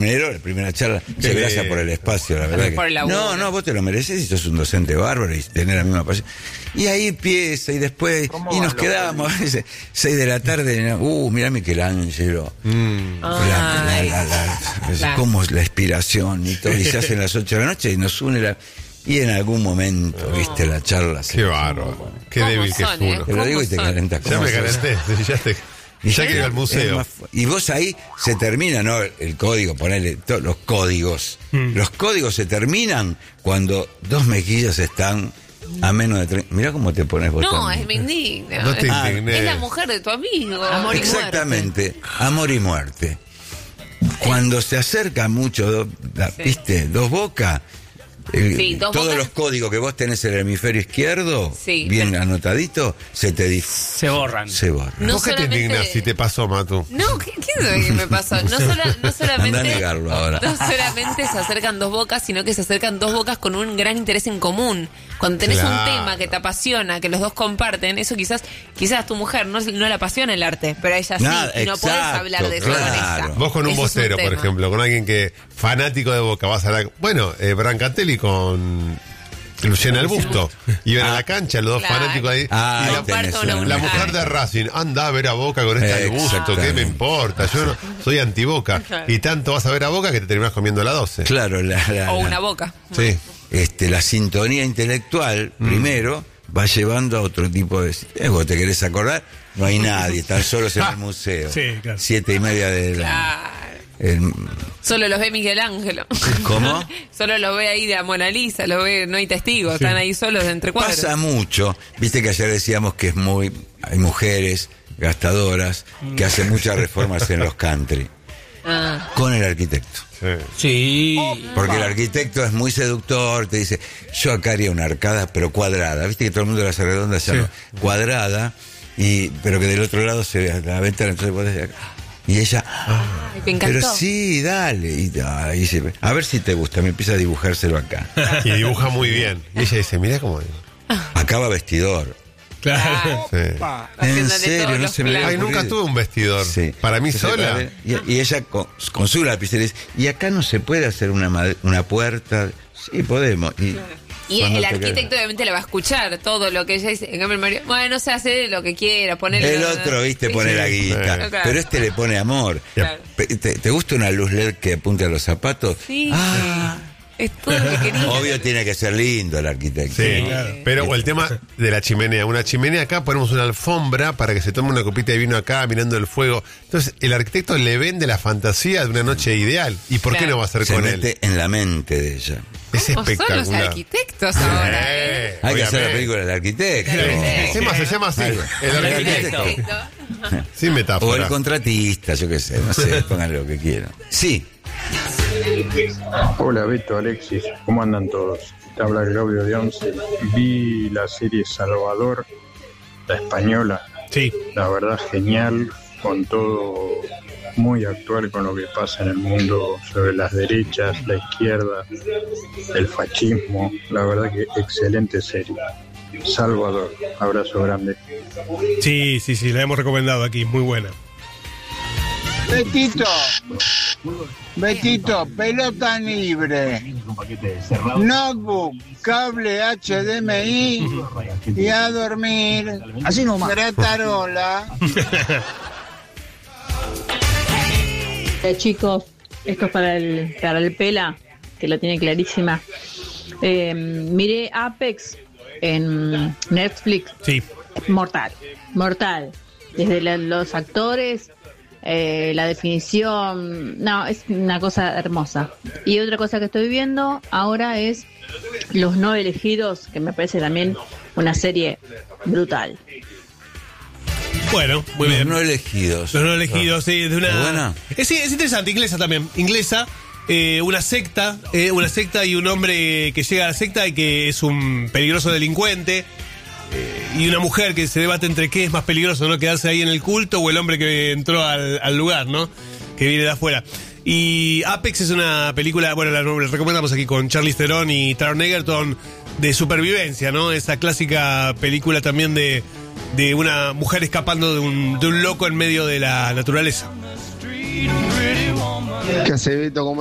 primera charla, se gracias por el espacio, la verdad. No, vos te lo mereces y sos un docente bárbaro y tenés la misma pasión. Y ahí empieza, y después, y nos quedamos, 6 de la tarde, mirá Michelangelo, cómo es la inspiración y todo, y se hacen las 8 de la noche y nos une y en algún momento, viste, la charla. Qué bárbaro, qué débil que es uno. Te lo digo y te calentas. Ya me calenté, ya quiero ir al museo. Y vos ahí se termina, ¿no? El código, ponele los códigos. Los códigos se terminan cuando 2 mejillas están a menos de 30. Mirá cómo te pones vos. No, me indigna. No te indignes. Es la mujer de tu amigo. Amor y exactamente, amor y muerte. Cuando se acerca mucho, ¿viste? 2 bocas. Todos los códigos que vos tenés en el hemisferio izquierdo, bien anotadito, se borran. ¿Vos qué te indignás si te pasó, Matu? No, ¿qué sabe que me pasó? No solamente anda a negarlo ahora. No solamente se acercan 2 bocas, sino que se acercan 2 bocas con un gran interés en común. Cuando tenés un tema que te apasiona, que los dos comparten, eso quizás tu mujer no le apasiona el arte, pero a ella sí, y no podés hablar de eso con ella. Vos con un vocero, por ejemplo, con alguien que fanático de Boca, vas a hablar, Brancatelli con Luciana Albusto, iban a la cancha los dos fanáticos ahí, y la mujer de Racing anda a ver a Boca con este Albusto, ¿qué me importa? Yo no, soy anti-Boca, y tanto vas a ver a Boca que te terminás comiendo la 12. Claro, o una boca. Sí. La sintonía intelectual primero va llevando a otro tipo de... vos te querés acordar, no hay nadie, están solos en el museo. Sí, claro. 7:30 de la... Solo los ve Miguel Ángelo. ¿Cómo? Solo los ve ahí de la Mona Lisa, los ve, no hay testigos, están ahí solos de entre cuadros. Pasa mucho, viste que ayer decíamos que hay mujeres gastadoras que hacen muchas reformas en los country. Con el arquitecto. Sí. Porque el arquitecto es muy seductor, te dice, yo acá haría una arcada, pero cuadrada. Viste que todo el mundo la hace redonda, cuadrada, pero que del otro lado se ve la ventana, entonces podés... Y ella, me encantó. Pero sí, dale. Y dice, a ver si te gusta, me empieza a dibujárselo acá. Y dibuja muy bien. Y ella dice, mirá cómo... Acaba vestidor. Claro. Sí. En serio, no se me Ay, nunca tuve un vestidor. Sí. Para mí sola. Y ella con su lápiz dice, y acá no se puede hacer una puerta. Sí, podemos. Y el arquitecto obviamente le va a escuchar todo lo que ella dice. En cambio el marido, bueno, se hace lo que quiera, ponerle... El otro, viste, pone la guita. Claro. Pero le pone amor. Claro. ¿Te gusta una luz LED que apunte a los zapatos? Sí. Es todo lo que quería. Obvio tiene que ser lindo el arquitecto. Sí, claro. Pero el tema de la chimenea. Una chimenea acá, ponemos una alfombra para que se tome una copita de vino acá, mirando el fuego. Entonces, el arquitecto le vende la fantasía de una noche ideal. ¿Y por qué no va a ser con él? Se mete en la mente de ella. Es espectacular. Son los arquitectos ahora. Hay que hacer la película del arquitecto. Se llama así. El arquitecto. Sin metáfora. O el contratista, yo qué sé. No sé, pongan lo que quieran. Sí. Hola Beto, Alexis, ¿cómo andan todos? Te habla Claudio de Once. Vi la serie Salvador, la española. Sí. La verdad genial, con todo muy actual con lo que pasa en el mundo sobre las derechas, la izquierda, el fascismo. La verdad que excelente serie. Salvador, abrazo grande. Sí, la hemos recomendado aquí, muy buena. Betito, pelota libre, notebook, cable HDMI y a dormir. Así nomás. Gratarola. Chicos, esto es para el Pela, que lo tiene clarísima. Miré Apex en Netflix. Sí. Mortal. Desde los actores, la definición, no, es una cosa hermosa. Y otra cosa que estoy viendo ahora es Los No Elegidos, que me parece también una serie brutal. Bueno, muy bien. Los No Elegidos. Los No Elegidos, sí, de una... ¿Es buena? Sí, es interesante, inglesa también. Inglesa, una secta y un hombre que llega a la secta y que es un peligroso delincuente. Y una mujer que se debate entre qué es más peligroso, ¿no? Quedarse ahí en el culto o el hombre que entró al lugar, ¿no? Que viene de afuera. Y Apex es una película, bueno, la recomendamos aquí con Charlize Theron y Taron Egerton, de supervivencia, ¿no? Esa clásica película también de una mujer escapando de un loco en medio de la naturaleza. ¿Qué hace, Beto?